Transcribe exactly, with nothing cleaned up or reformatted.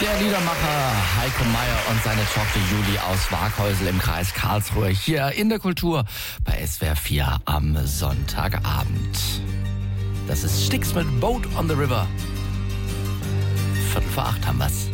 Der Liedermacher Heiko Meyer und seine Tochter Juli aus Waghäusel im Kreis Karlsruhe hier in der Kultur bei S W R vier am Sonntagabend. Das ist Styx mit Boat on the River. Viertel vor acht haben wir's.